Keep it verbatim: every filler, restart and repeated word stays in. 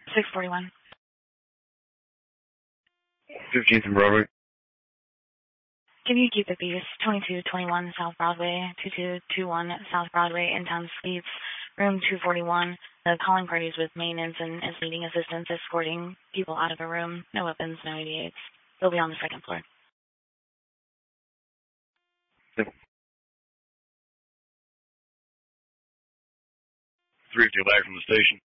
six forty-one. fifteenth and Broadway. Give you keep the peace. twenty-two twenty-one South Broadway, twenty-two twenty-one South Broadway, in-town suites, room two forty-one. The calling parties with maintenance and is needing assistance escorting people out of the room. No weapons, no eighty-eights. They'll be on the second floor. three fifty back from the station.